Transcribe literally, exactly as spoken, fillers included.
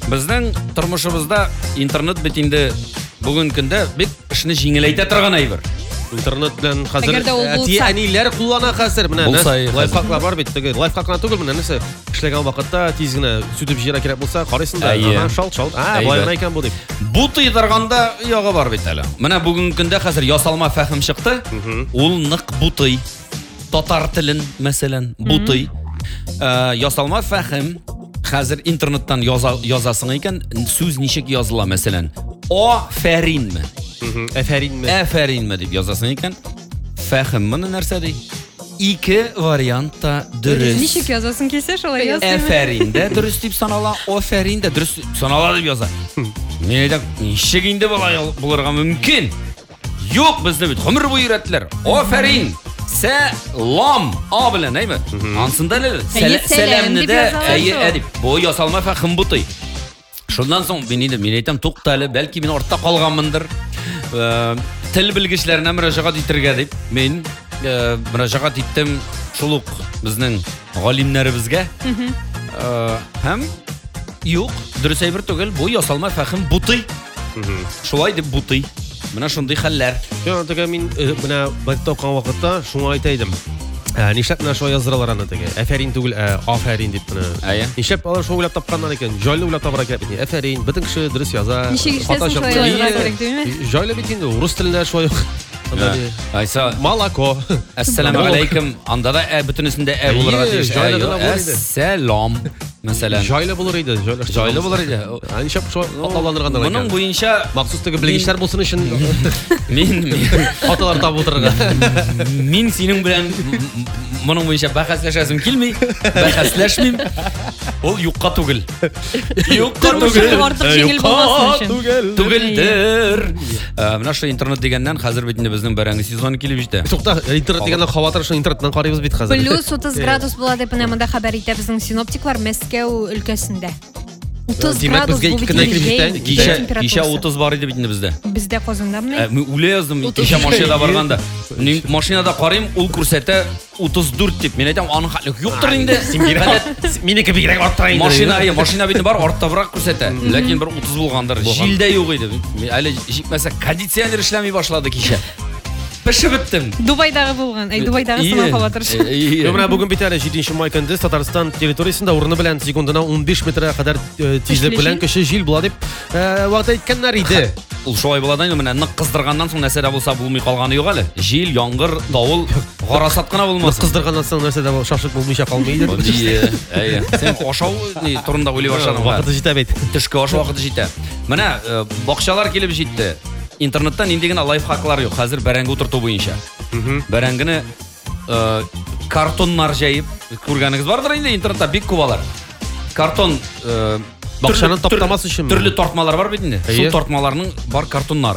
Безнең тормышыбызда интернет бит инде бүген көндә бик эшне җиңеләйтә торган әйбер. Интернет белән хәзер Әгәр дә ул булса. әниләр куллана хәзер менә Булса, лайфхаклар бар бит. Теге лайфхаклар түгел менә нәрсә эшләгән вакытта тиз генә сүтеп җибәрә кирәк булса, карыйсың да, Әйе. ага, шалт шалт. А, Әйбәт. болай гына икән бу дип. Бу тыйдырганда ягы бар бит әле. Менә бүген көндә хәзер ясалма фәһем чыкты. Ул нык бутый. Татар телен мәсәлән бутый. Э, Ясалма фәһем хәзер интернеттан яза- язасың икән, сүз ничек языла мәсәлән? Афәринме? Афәринме? Афәринме дип язасың икән. Фәһем моны нәрсә ди? Ике вариантта дөрес. Ничек язасың килсә, шулай яз. Афәрин дә дөрес дип санала, афәрин дә дөрес санала дип яза. Мен әйтәм, ничек инде болай булырга мөмкин? Юк, безне бит гомер буе өйрәттеләр. Афәрин. Сәлам. А белән, әйме? Ансында әле Әйе, сәла- сәлам сәламне дип дә язалар әйе шул. әдип. Бу ясалма фәһем бутый. Шуннан соң мен инде мен әйтәм, туктале, бәлки мин артта калганмындыр. Э, Тел белгечләренә мөрәҗәгать итәргә дип мин э, мөрәҗәгать иттем шул ук безнең галимнәребезгә. Э, Һәм юк, дөрес әйбер түгел, бу ясалма фәһем бутый. Шулай дип бутый. Менә шундый хәлләр. Я, теге мин э, менә байтта укыган вакытта шуңа әйтә идем. Ә, нишләп менә шулай яздыралар аны теге? Афәрин түгел, ә, афәрин дип менә. Әйе. Нишләп алар шул уйлап тапканнар икән? Җайлы уйлап табарга кирәк бит. Афәрин, бөтен кеше дөрес яза. Ничек Хата эшләсен чыкты. шулай язырга Ие. кирәк, димме? Җайлы бит инде, урыс телендә шулай ук. Анда ди, Айса, Молоко. Ассаламу алейкум. Анда да ә бөтенесендә ә булырга Әйе, тиеш. җайлы гына булыр иде. Әссәлам. Мәсәлән, Җайлы булыр иде, җайлы. җайлы булыр иде. Ә, нишләп шулай атланырганнар Моның икән? буенча Махсус теге белгечләр булсын өчен мин хаталар табып утырырга. мин синең белән моның буенча бәхәсләшәсем килми, бәхәсләшмим. Ул юкка түгел. Юкка Тормышың түгел. артык җиңел булмасын өчен. Түгел. Түгелдер. Э, Менә шул интернет дигәннән хәзер бит инде безнең бәрәңге сезоны килеп җитә. Тукта, интернет дигәндә хаватыр шул интернеттан карыйбыз бит хәзер. Плюс утыз градус була дип менә монда хәбәр итә безнең синоптиклар Мәскәү өлкәсендә. утыз Димәк, градус безгә бу ике бит көннән килеп җәй җитә. Кичә температурасы. кичә утыз бар иде бит инде бездә. Бездә Казанда Ә, менә Мин үлә яздым кичә машинада барганда. Мин машинада карыйм, ул күрсәтә утыз дүрт дип. Мен әйтәм, аның хәле юктыр инде. Минеке бигрәк артта инде. Машина, әйе, машина бит бар, артtabрак күрсәтә. Ләкин бер утыз булгандыр. Җил дә юк иде. Мин әле җитмәсә кондиционер эшләми башлады кичә. Пешеп беттем. Дубайдагы булган. Әй, Дубайдагы сыман һава торышы. Yo, менә бүген бит әле җиденче май көндез Татарстан территориясендә урыны белән секундына он биш метрга кадәр э, тизлек Көчле белән көчле җил була дип э, вакыт әйткәннәр иде. Ул шулай була да инде, менә нык кыздырганнан соң нәрсә дә булса булмый калганы юк әле. Җил, яңгыр, давыл, гарасат кына булмасын. Кыздырганнан соң нәрсә дә шашык булмыйча калмый иде. Әйе, әйе. Сен ашау ни турында уйлый башладың. Вакыты җитә бит. Төшке аш вакыты җитә. Менә э, бакчалар килеп җитте. Интернеттан инде генә лайфхаклар юк. Хәзер бәрәңге утырту буенча. Бәрәңгене э, картоннар җәеп күргәнегез бардыр инде интернетта бик күп алар. Картон э, Бакчаны төрле- таптамас өчен. Төрле тартмалар бар бит инде. Әйе. Шул тартмаларның бар картоннары.